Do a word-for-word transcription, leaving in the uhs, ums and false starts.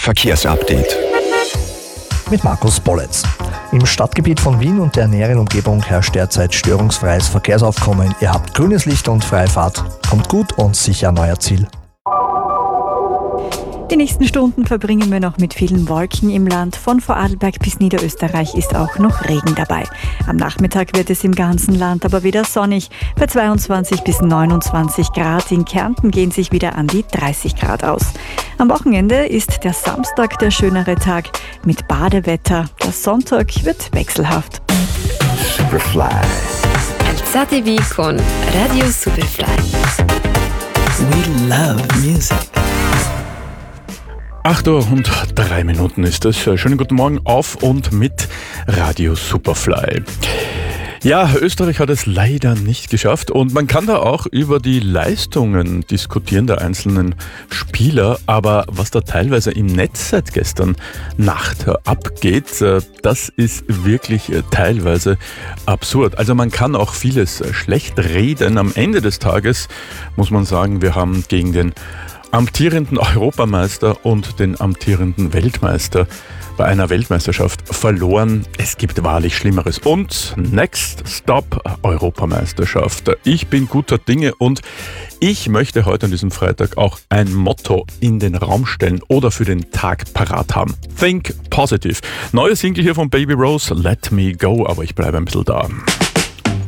Verkehrsupdate mit Markus Bolletz. Im Stadtgebiet von Wien und der näheren Umgebung herrscht derzeit störungsfreies Verkehrsaufkommen. Ihr habt grünes Licht und freie Fahrt. Kommt gut und sicher an euer Ziel. Die nächsten Stunden verbringen wir noch mit vielen Wolken im Land. Von Vorarlberg bis Niederösterreich ist auch noch Regen dabei. Am Nachmittag wird es im ganzen Land aber wieder sonnig. Bei zweiundzwanzig bis neunundzwanzig Grad. In Kärnten gehen sich wieder an die dreißig Grad aus. Am Wochenende ist der Samstag der schönere Tag mit Badewetter. Der Sonntag wird wechselhaft. Superfly. Alzatevi con Radio Superfly. We love music. acht Uhr und drei Minuten ist es. Schönen guten Morgen auf und mit Radio Superfly. Ja, Österreich hat es leider nicht geschafft und man kann da auch über die Leistungen diskutieren der einzelnen Spieler, aber was da teilweise im Netz seit gestern Nacht abgeht, das ist wirklich teilweise absurd. Also man kann auch vieles schlecht reden. Am Ende des Tages muss man sagen, wir haben gegen den amtierenden Europameister und den amtierenden Weltmeister bei einer Weltmeisterschaft verloren. Es gibt wahrlich Schlimmeres. Und next stop Europameisterschaft. Ich bin guter Dinge und ich möchte heute an diesem Freitag auch ein Motto in den Raum stellen oder für den Tag parat haben. Think positive. Neue Single hier von Baby Rose, Let Me Go, aber ich bleibe ein bisschen da.